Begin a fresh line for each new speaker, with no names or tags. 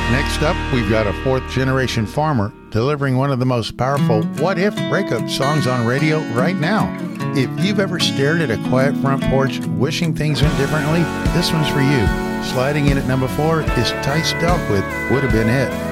Next up, we've got a fourth-generation farmer delivering one of the most powerful what-if breakup songs on radio right now. If you've ever stared at a quiet front porch wishing things went differently, this one's for you. Sliding in at number 4 is Tice Delk with Would Have Been It.